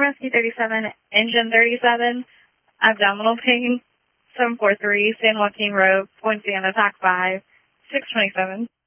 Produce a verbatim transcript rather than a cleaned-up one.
Rescue thirty-seven, engine thirty-seven, abdominal pain, seven four three San Joaquin Road, Poinciana, T A C five, six twenty-seven.